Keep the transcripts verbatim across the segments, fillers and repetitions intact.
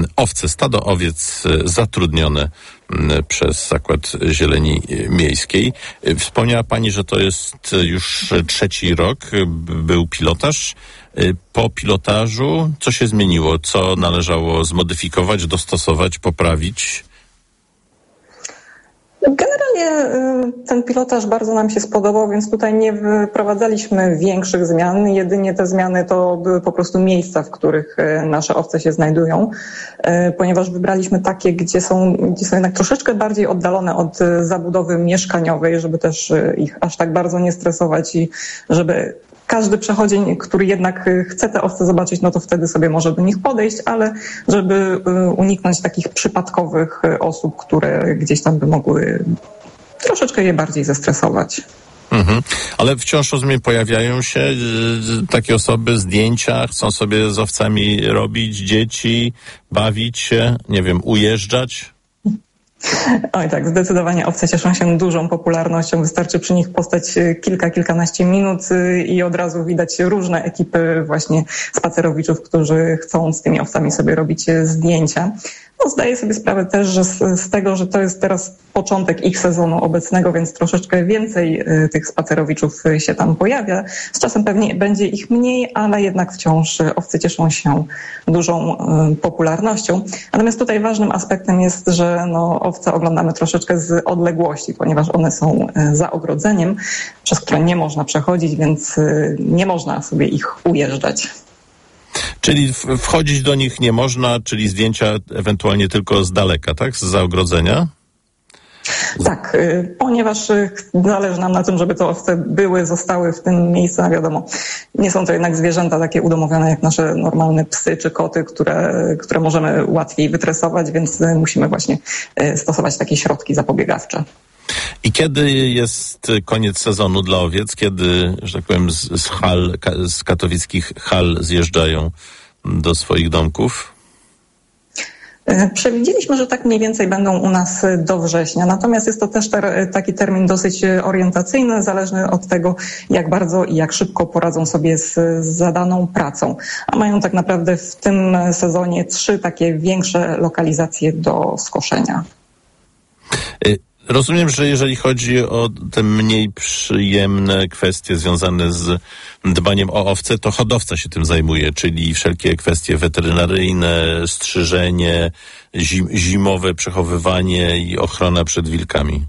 owce, stado owiec zatrudnione przez Zakład Zieleni Miejskiej. Wspomniała Pani, że to jest już trzeci rok. Był pilotaż. Po pilotażu co się zmieniło? Co należało zmodyfikować, dostosować, poprawić? Generalnie ten pilotaż bardzo nam się spodobał, więc tutaj nie wprowadzaliśmy większych zmian. Jedynie te zmiany to były po prostu miejsca, w których nasze owce się znajdują, ponieważ wybraliśmy takie, gdzie są, gdzie są jednak troszeczkę bardziej oddalone od zabudowy mieszkaniowej, żeby też ich aż tak bardzo nie stresować i żeby każdy przechodzień, który jednak chce te owce zobaczyć, no to wtedy sobie może do nich podejść, ale żeby uniknąć takich przypadkowych osób, które gdzieś tam by mogły troszeczkę je bardziej zestresować. Mhm. Ale wciąż, rozumiem, pojawiają się y, takie osoby, zdjęcia, chcą sobie z owcami robić, dzieci, bawić się, nie wiem, ujeżdżać? Oj tak, zdecydowanie owce cieszą się dużą popularnością. Wystarczy przy nich postać kilka, kilkanaście minut i od razu widać różne ekipy właśnie spacerowiczów, którzy chcą z tymi owcami sobie robić zdjęcia. No, zdaję sobie sprawę też, że z, z tego, że to jest teraz początek ich sezonu obecnego, więc troszeczkę więcej y, tych spacerowiczów się tam pojawia. Z czasem pewnie będzie ich mniej, ale jednak wciąż owce cieszą się dużą y, popularnością. Natomiast tutaj ważnym aspektem jest, że no, owce oglądamy troszeczkę z odległości, ponieważ one są y, za ogrodzeniem, przez które nie można przechodzić, więc y, nie można sobie ich ujeżdżać. Czyli wchodzić do nich nie można, czyli zdjęcia ewentualnie tylko z daleka, tak? Zza ogrodzenia? Tak, ponieważ zależy nam na tym, żeby te owce były, zostały w tym miejscu, a wiadomo, nie są to jednak zwierzęta takie udomowione jak nasze normalne psy czy koty, które, które możemy łatwiej wytresować, więc musimy właśnie stosować takie środki zapobiegawcze. I kiedy jest koniec sezonu dla owiec? Kiedy, że tak powiem, z, z hal, z katowickich hal zjeżdżają do swoich domków? Przewidzieliśmy, że tak mniej więcej będą u nas do września, natomiast jest to też ter, taki termin dosyć orientacyjny, zależny od tego, jak bardzo i jak szybko poradzą sobie z, z zadaną pracą. A mają tak naprawdę w tym sezonie trzy takie większe lokalizacje do skoszenia. Y- Rozumiem, że jeżeli chodzi o te mniej przyjemne kwestie związane z dbaniem o owce, to hodowca się tym zajmuje, czyli wszelkie kwestie weterynaryjne, strzyżenie, zim, zimowe przechowywanie i ochrona przed wilkami.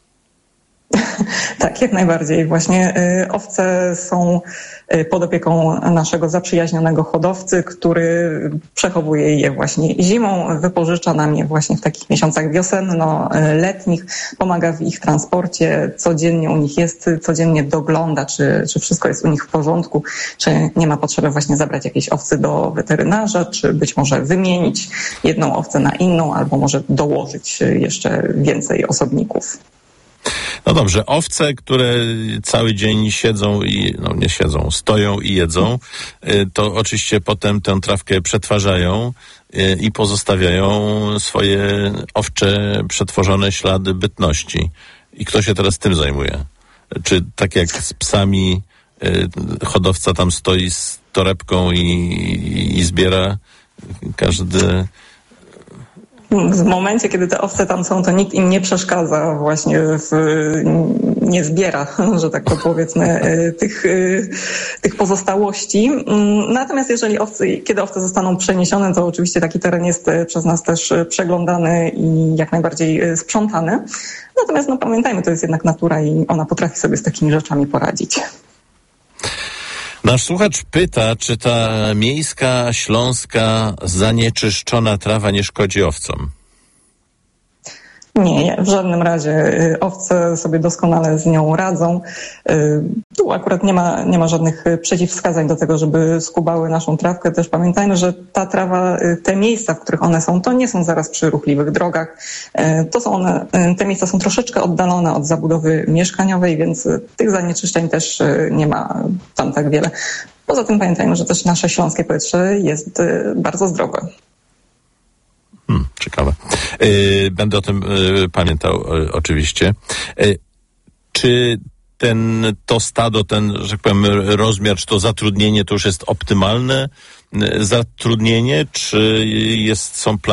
Tak, jak najbardziej. Właśnie y, owce są y, pod opieką naszego zaprzyjaźnionego hodowcy, który przechowuje je właśnie zimą, wypożycza nam je właśnie w takich miesiącach wiosenno-letnich, pomaga w ich transporcie, codziennie u nich jest, codziennie dogląda, czy, czy wszystko jest u nich w porządku, czy nie ma potrzeby właśnie zabrać jakiejś owcy do weterynarza, czy być może wymienić jedną owcę na inną, albo może dołożyć jeszcze więcej osobników. No dobrze, owce, które cały dzień siedzą i, no nie siedzą, stoją i jedzą, to oczywiście potem tę trawkę przetwarzają i pozostawiają swoje owcze przetworzone ślady bytności. I kto się teraz tym zajmuje? Czy tak jak z psami hodowca tam stoi z torebką i, i, i zbiera każdy... W momencie, kiedy te owce tam są, to nikt im nie przeszkadza właśnie, w, nie zbiera, że tak to powiedzmy, tych, tych pozostałości. Natomiast jeżeli owce, kiedy owce zostaną przeniesione, to oczywiście taki teren jest przez nas też przeglądany i jak najbardziej sprzątany. Natomiast no pamiętajmy, to jest jednak natura i ona potrafi sobie z takimi rzeczami poradzić. Nasz słuchacz pyta, czy ta miejska, śląska, zanieczyszczona trawa nie szkodzi owcom? Nie, w żadnym razie. Owce sobie doskonale z nią radzą. Tu akurat nie ma, nie ma żadnych przeciwwskazań do tego, żeby skubały naszą trawkę. Też pamiętajmy, że ta trawa, te miejsca, w których one są, to nie są zaraz przy ruchliwych drogach. To są one, te miejsca są troszeczkę oddalone od zabudowy mieszkaniowej, więc tych zanieczyszczeń też nie ma tam tak wiele. Poza tym pamiętajmy, że też nasze śląskie powietrze jest bardzo zdrowe. Hmm, ciekawe. Yy, będę o tym yy, pamiętał yy, oczywiście. Yy, czy ten, to stado, ten, że tak powiem, rozmiar, czy to zatrudnienie to już jest optymalne zatrudnienie, czy jest, są plany